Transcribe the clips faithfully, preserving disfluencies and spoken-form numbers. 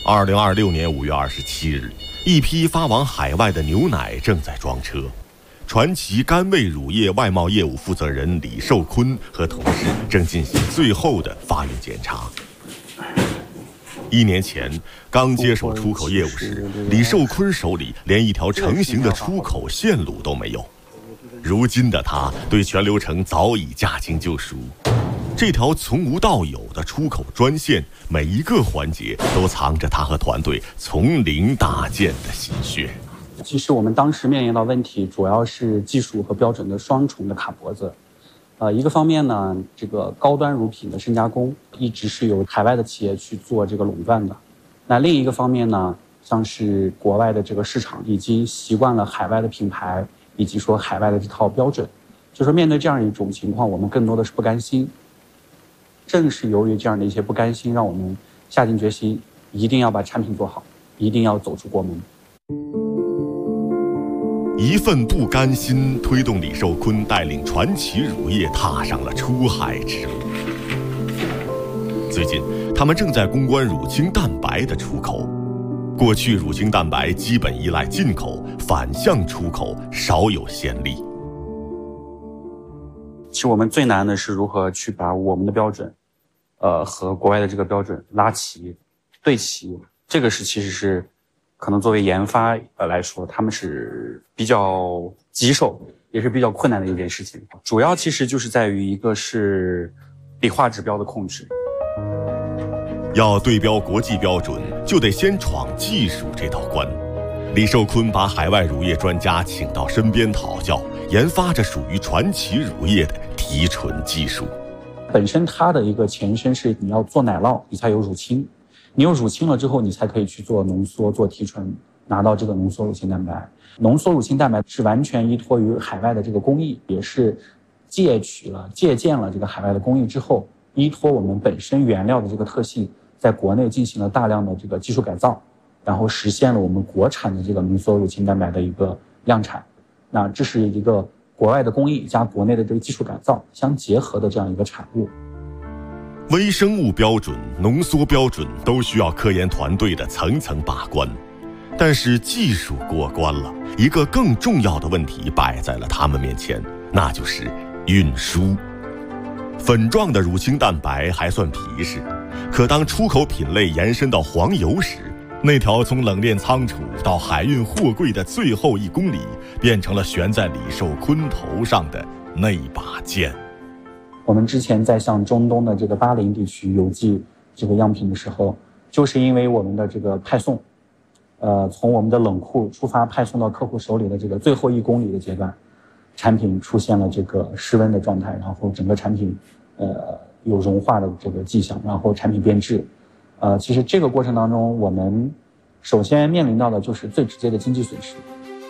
二零二六年五月二十七日，一批发往海外的牛奶正在装车。传奇甘味乳业外贸业务负责人李寿坤和同事正进行最后的发运检查。一年前刚接手出口业务时，李寿坤手里连一条成型的出口线路都没有。如今的他对全流程早已驾轻就熟。这条从无到有的出口专线，每一个环节都藏着他和团队从零搭建的心血。 其实我们当时面临到问题，主要是技术和标准的双重的卡脖子。呃，一个方面呢，这个高端乳品的深加工一直是由海外的企业去做这个垄断的。那另一个方面呢，像是国外的这个市场已经习惯了海外的品牌，以及说海外的这套标准，就说面对这样一种情况，我们更多的是不甘心。正是由于这样的一些不甘心，让我们下定决心，一定要把产品做好，一定要走出国门。 一份不甘心推动李寿坤带领传奇乳业踏上了出海之路。最近，他们正在攻关乳清蛋白的出口。过去，乳清蛋白基本依赖进口，反向出口少有先例。 其实我们最难的是如何去把我们的标准，呃，和国外的这个标准拉齐、对齐。这个是其实是，可能作为研发呃来说，他们是比较棘手，也是比较困难的一件事情。主要其实就是在于一个是理化指标的控制。 要对标国际标准，就得先闯技术这道关。李寿坤把海外乳业专家请到身边讨教，研发着属于传奇乳业的提纯技术。 本身它的一个前身是你要做奶酪，你才有乳清，你有乳清了之后，你才可以去做浓缩、做提纯，拿到这个浓缩乳清蛋白。浓缩乳清蛋白是完全依托于海外的这个工艺，也是借取了、借鉴了这个海外的工艺之后，依托我们本身原料的这个特性，在国内进行了大量的这个技术改造。然后实现了我们国产的这个浓缩乳清蛋白的一个量产，那这是一个国外的工艺加国内的这个技术改造相结合的这样一个产物。 微生物标准、浓缩标准都需要科研团队的层层把关，但是技术过关了，一个更重要的问题摆在了他们面前，那就是运输。粉状的乳清蛋白还算皮实，可当出口品类延伸到黄油时，那条从冷链仓储到海运货柜的最后一公里，变成了悬在李寿坤头上的那把剑。 我们之前在向中东的这个巴林地区邮寄这个样品的时候，就是因为我们的这个派送，呃，从我们的冷库出发派送到客户手里的这个最后一公里的阶段，产品出现了这个失温的状态，然后整个产品，呃，有融化的这个迹象，然后产品变质。呃，其实这个过程当中，我们首先面临到的就是最直接的经济损失。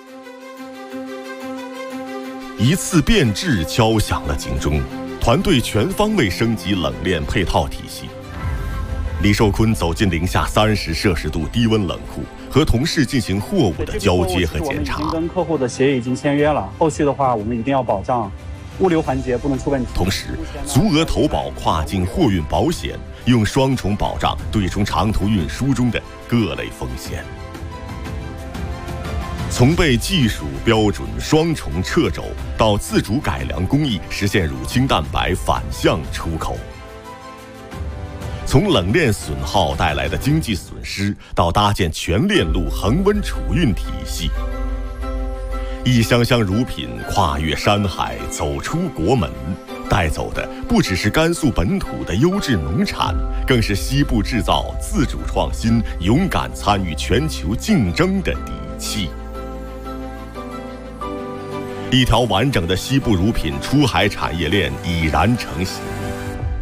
一次变质敲响了警钟，团队全方位升级冷链配套体系。李寿坤走进零下三十摄氏度低温冷库，和同事进行货物的交接和检查。 我们已经跟客户的协议已经签约了，后续的话我们一定要保障物流环节不能出问题。 同时，足额投保跨境货运保险，用双重保障对冲长途运输中的各类风险。从被技术标准双重掣肘，到自主改良工艺，实现乳清蛋白反向出口。从冷链损耗带来的经济损失，到搭建全链路恒温储运体系。一箱箱乳品跨越山海，走出国门，带走的不只是甘肃本土的优质农产，更是西部制造自主创新、勇敢参与全球竞争的底气。一条完整的西部乳品出海产业链已然成型。